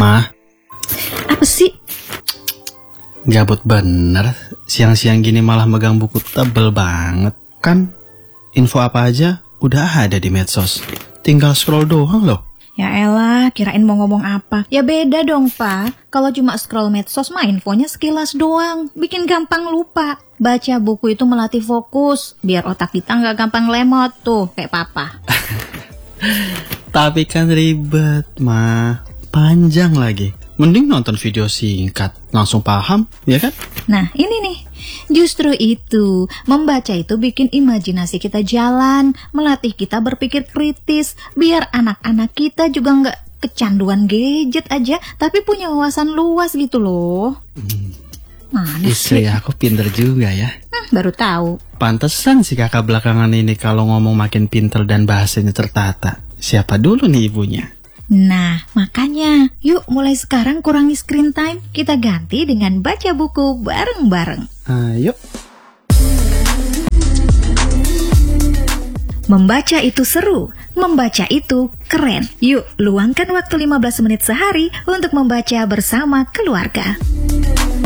Mah, Apa sih? gabut bener. Siang-siang gini malah megang buku tebel banget. Kan info apa aja udah ada di medsos. Tinggal scroll doang loh. Ya elah, kirain mau ngomong apa. Ya beda dong, Pak. Kalau cuma scroll medsos mah infonya sekilas doang. Bikin gampang lupa. Baca buku itu melatih fokus. Biar otak kita nggak gampang lemot tuh, kayak papa. Tapi kan ribet, Mah. Panjang lagi. Mending nonton video singkat. Langsung paham, ya kan? Nah, ini nih. Justru itu, membaca itu bikin imajinasi kita jalan, melatih kita berpikir kritis, biar anak-anak kita juga nggak kecanduan gadget aja, tapi punya wawasan luas gitu loh. Mana sih? Istri aku pinter juga ya. Baru tahu. Pantesan si kakak belakangan ini kalau ngomong makin pinter dan bahasanya tertata. Siapa dulu nih ibunya? Nah, makanya, yuk mulai sekarang kurangi screen time, kita ganti dengan baca buku bareng-bareng. Ayo. Membaca itu seru, membaca itu keren. Yuk, luangkan waktu 15 menit sehari untuk membaca bersama keluarga.